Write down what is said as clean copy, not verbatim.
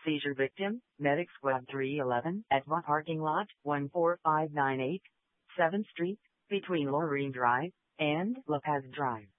Seizure victim, Medic Squad 311, at Va Parking Lot, 14598, 7th Street, between Lorraine Drive and La Paz Drive.